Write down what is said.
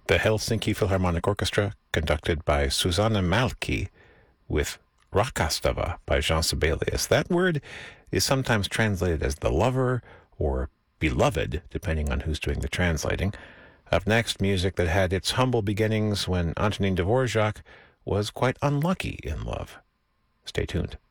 the Helsinki Philharmonic Orchestra, conducted by Susanna Malki, with Rakastava by Jean Sibelius. That word is sometimes translated as the lover or beloved, depending on who's doing the translating. Up next, music that had its humble beginnings when Antonin Dvorak was quite unlucky in love. Stay tuned.